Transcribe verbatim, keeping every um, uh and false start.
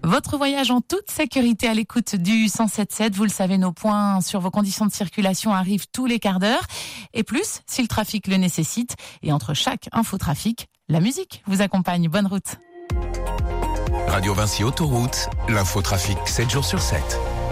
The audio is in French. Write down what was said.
Votre voyage en toute sécurité à l'écoute du cent sept sept. Vous le savez, nos points sur vos conditions de circulation arrivent tous les quarts d'heure. Et plus, si le trafic le nécessite. Et entre chaque infotrafic, la musique vous accompagne. Bonne route. Radio Vinci Autoroute, l'infotrafic sept jours sur sept.